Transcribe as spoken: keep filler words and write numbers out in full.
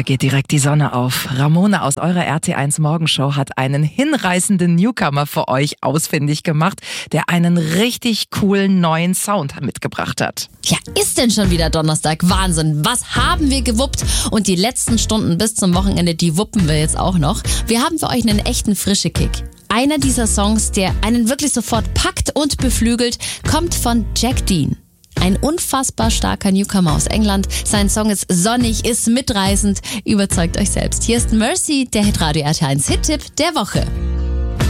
geht direkt die Sonne auf. Ramona aus eurer R T eins Morgenshow hat einen hinreißenden Newcomer für euch ausfindig gemacht, der einen richtig coolen neuen Sound mitgebracht hat. Ja, ist denn schon wieder Donnerstag? Wahnsinn, was haben wir gewuppt? Und die letzten Stunden bis zum Wochenende, die wuppen wir jetzt auch noch. Wir haben für euch einen echten frische Kick. Einer dieser Songs, der einen wirklich sofort packt und beflügelt, kommt von Jack Dean. Ein unfassbar starker Newcomer aus England. Sein Song ist sonnig, ist mitreißend. Überzeugt euch selbst. Hier ist Mercy, der Hitradio R T eins Hit-Tipp der Woche.